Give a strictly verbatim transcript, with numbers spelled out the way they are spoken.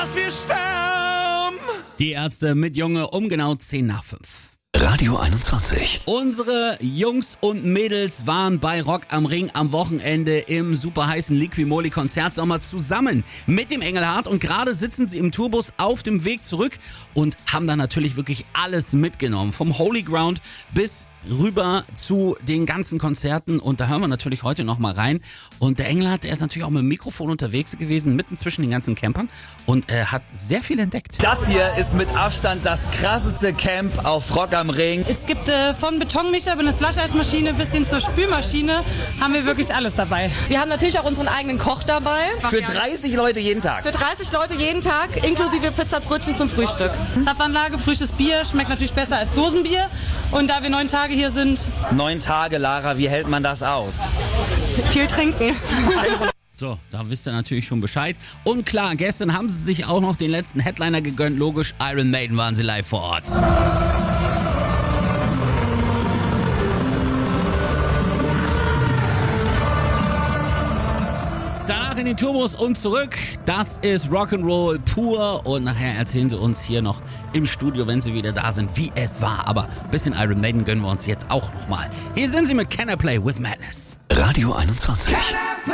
dass wir sterben. Die Ärzte mit Junge um genau zehn nach fünf. Radio einundzwanzig. Unsere Jungs und Mädels waren bei Rock am Ring am Wochenende im super heißen Liqui-Moly Konzertsommer zusammen mit dem Engelhardt und gerade sitzen sie im Tourbus auf dem Weg zurück und haben da natürlich wirklich alles mitgenommen. Vom Holy Ground bis rüber zu den ganzen Konzerten und da hören wir natürlich heute noch mal rein. Und der Engelhardt, der ist natürlich auch mit dem Mikrofon unterwegs gewesen, mitten zwischen den ganzen Campern und er hat sehr viel entdeckt. Das hier ist mit Abstand das krasseste Camp auf Rock am Ring. Es gibt äh, von Betonmischer über eine Slush-Eismaschine bis hin zur Spülmaschine haben wir wirklich alles dabei. Wir haben natürlich auch unseren eigenen Koch dabei. Für dreißig Leute jeden Tag. Für dreißig Leute jeden Tag, inklusive Pizzabrötchen zum Frühstück. Zapfanlage, frisches Bier, schmeckt natürlich besser als Dosenbier. Und da wir neun Tage hier sind, Neun Tage, Lara, wie hält man das aus? viel trinken. So, da wisst ihr natürlich schon Bescheid. Und klar, gestern haben sie sich auch noch den letzten Headliner gegönnt. Logisch, Iron Maiden waren sie live vor Ort. Danach in den Tourbus und zurück. Das ist Rock'n'Roll pur. Und nachher erzählen sie uns hier noch im Studio, wenn sie wieder da sind, wie es war. Aber ein bisschen Iron Maiden gönnen wir uns jetzt auch nochmal. Hier sind sie mit Can I Play with Madness. Radio einundzwanzig.